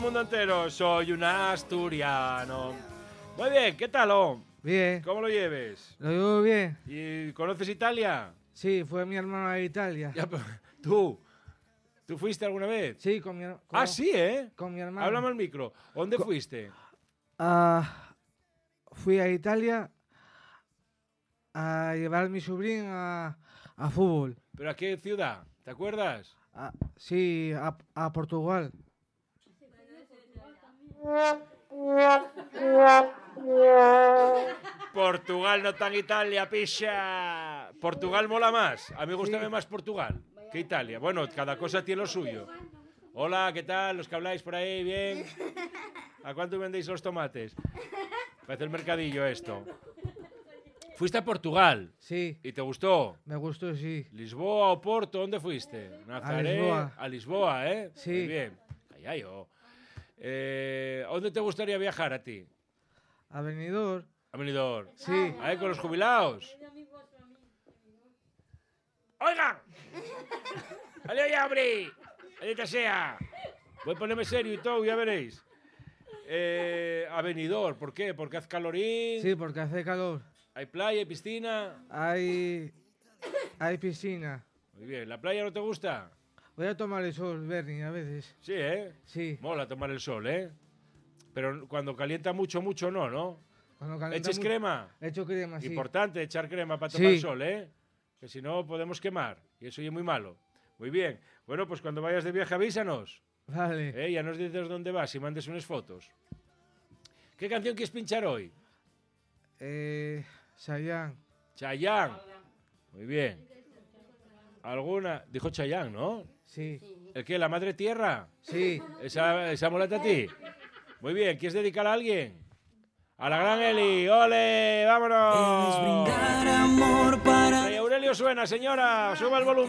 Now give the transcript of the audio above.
mundo entero. Soy un asturiano. Muy bien, ¿qué tal, oh? Bien. ¿Cómo lo lleves? ¿Lo llevo bien? ¿Y conoces Italia? Sí, fue mi hermano a Italia. Ya, ¿Tú fuiste alguna vez? Sí, con mi hermano. Ah, sí, ¿eh? Con mi hermano. Háblame al micro. ¿Dónde fuiste? Fui a Italia a llevar a mi sobrino a fútbol. ¿Pero a qué ciudad? ¿Te acuerdas? Sí, a Portugal. Portugal no tan Italia, picha. Portugal mola más. A mí me gusta más Portugal que Italia. Bueno, cada cosa tiene lo suyo. Hola, ¿qué tal? Los que habláis por ahí, ¿bien? ¿A cuánto vendéis los tomates? Parece el mercadillo esto. ¿Fuiste a Portugal? Sí. ¿Y te gustó? Me gustó, sí. ¿Lisboa o Porto? ¿Dónde fuiste? Nazaré. Lisboa. A Lisboa, ¿eh? Sí. Muy bien. Callayo. ¿Dónde te gustaría viajar a ti? A Benidorm. A Benidorm. Sí. Ahí con los jubilados. ¡Oigan! ¡Ale ya, hombre! ¡Maldita sea! Voy a ponerme serio y todo, ya veréis. A Benidorm, ¿por qué? ¿Porque hace calorín? Sí, porque hace calor. ¿Hay playa, hay piscina? Hay piscina. Muy bien. ¿La playa no te gusta? Voy a tomar el sol, Bernie, a veces. Sí, ¿eh? Sí. Mola tomar el sol, ¿eh? Pero cuando calienta mucho, ¿no? Cuando calienta ¿Eches crema? Echo crema, sí. Importante echar crema para tomar Sí. el sol, ¿eh? Que si no podemos quemar. Y eso es muy malo. Muy bien. Bueno, pues cuando vayas de viaje avísanos. Vale. Ya nos dices dónde vas y mandes unas fotos. ¿Qué canción quieres pinchar hoy? Chayanne. Chayanne. Muy bien. ¿Alguna? Dijo Chayanne, ¿no? Sí. ¿El qué? ¿La Madre Tierra? Sí. ¿Esa molesta a ti? Muy bien. ¿Quieres dedicar a alguien? A la gran Eli. ¡Ole! ¡Vámonos! Brindar amor para... Aurelio suena, señora. Suba el volumen.